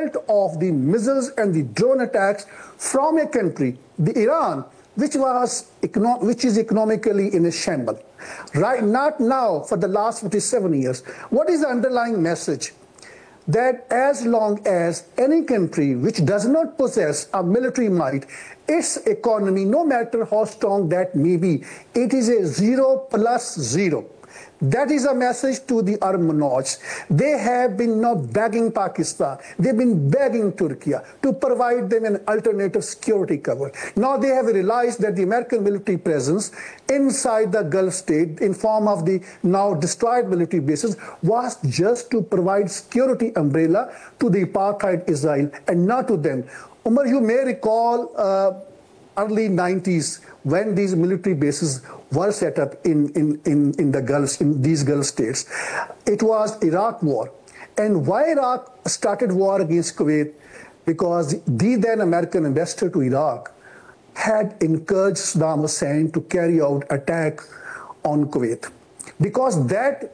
result of the missiles and the drone attacks from a country, the Iran, which is economically in a shambles. Right, not now, for the last 57 years. What is the underlying message? That as long as any country which does not possess a military might, its economy, no matter how strong that may be, it is a 0+0. That is a message to the Arab monarchs. They have been now begging Pakistan, they've been begging Turkey to provide them an alternative security cover. Now they have realized that the American military presence inside the Gulf state in form of the now destroyed military bases was just to provide security umbrella to the apartheid Israel and not to them. Umar, you may recall early 90s when these military bases were set up in the Gulf, in these Gulf states. It was Iraq war. And why Iraq started war against Kuwait? Because the then American ambassador to Iraq had encouraged Saddam Hussein to carry out attack on Kuwait. Because that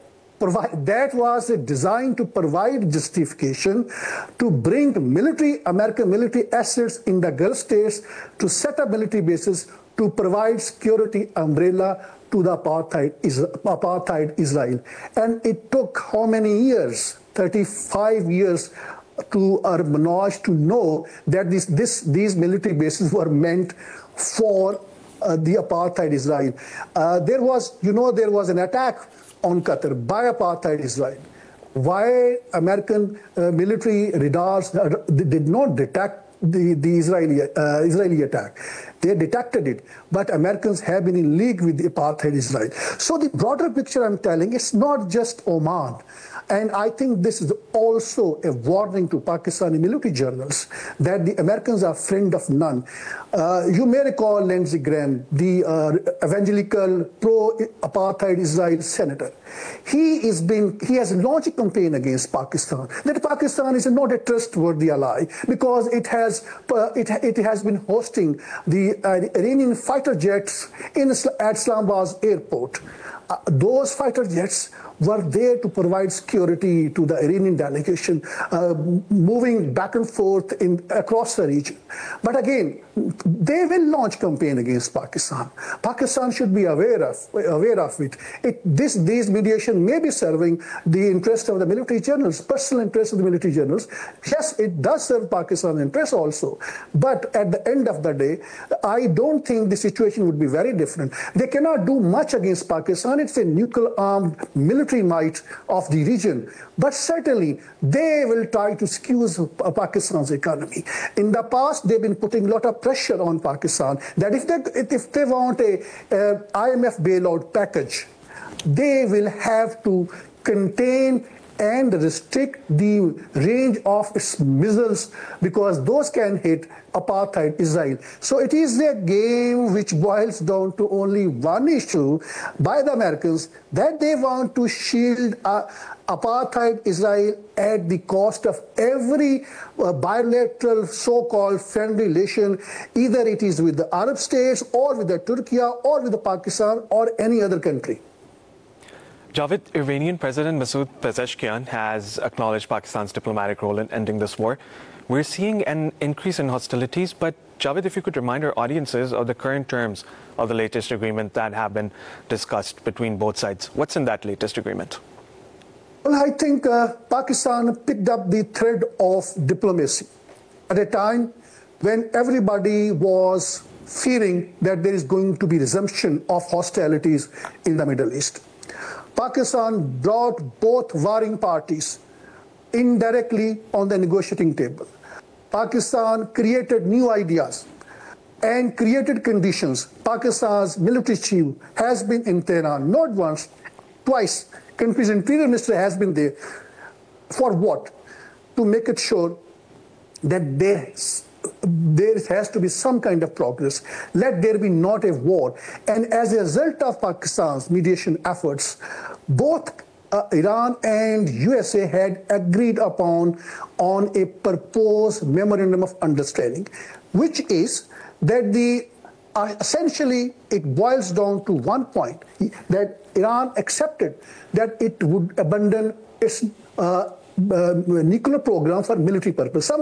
was designed to provide justification to bring American military assets in the Gulf states to set up military bases to provide security umbrella to the apartheid Israel. And it took how many years? 35 years to Arab monarchs to know that these military bases were meant for the apartheid Israel. There was an attack on Qatar by apartheid Israel. Why American military radars did not detect the Israeli attack? They detected it, but Americans have been in league with the apartheid Israel. So the broader picture I'm telling, it's not just Oman. And I think this is also a warning to Pakistani military journals that the Americans are friend of none. You may recall Lindsey Graham, the evangelical pro-apartheid Israel senator. He has launched a campaign against Pakistan, that Pakistan is not a trustworthy ally because it has been hosting the Iranian fighter jets at Islamabad airport. Those fighter jets were there to provide security to the Iranian delegation moving back and forth across the region. But again, they will launch campaign against Pakistan. Pakistan should be aware of it. These mediation may be serving the interest of the military journals, personal interest of the military journals. Yes, it does serve Pakistan's interest also. But at the end of the day, I don't think the situation would be very different. They cannot do much against Pakistan. It's a nuclear-armed military might of the region. But certainly, they will try to skew Pakistan's economy. In the past, they've been putting a lot of pressure on Pakistan that if they want a IMF bailout package, they will have to contain and restrict the range of its missiles because those can hit apartheid Israel. So it is a game which boils down to only one issue by the Americans, that they want to shield apartheid Israel at the cost of every bilateral so-called friendly relation, either it is with the Arab states or with the Turkey or with the Pakistan or any other country. Javed, Iranian President Masoud Pezeshkian has acknowledged Pakistan's diplomatic role in ending this war. We're seeing an increase in hostilities, but Javed, if you could remind our audiences of the current terms of the latest agreement that have been discussed between both sides. What's in that latest agreement? Well, I think Pakistan picked up the thread of diplomacy at a time when everybody was fearing that there is going to be resumption of hostilities in the Middle East. Pakistan brought both warring parties indirectly on the negotiating table. Pakistan created new ideas and created conditions. Pakistan's military chief has been in Tehran not once, twice. Country's interior minister has been there. For what? To make it sure that there has to be some kind of progress. Let there be not a war. And as a result of Pakistan's mediation efforts, both Iran and USA had agreed upon a proposed memorandum of understanding, which is that essentially it boils down to one point, that Iran accepted that it would abandon its nuclear program for military purpose.